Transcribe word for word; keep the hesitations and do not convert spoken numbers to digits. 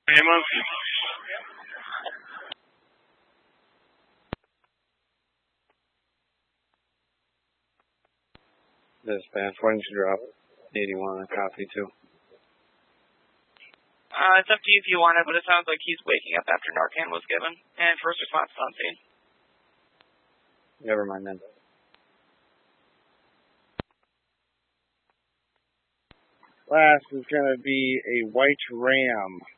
Ambulance. Dispatch, why don't you drop eighty-one and copy two? Uh, it's up to you if you want it, but it sounds like he's waking up after Narcan was given. And first response is on scene. Never mind then. Last is going to be a white Ram.